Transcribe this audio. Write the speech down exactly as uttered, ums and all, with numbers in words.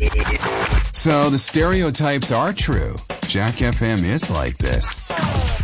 So the stereotypes are true. Jack F M is like this.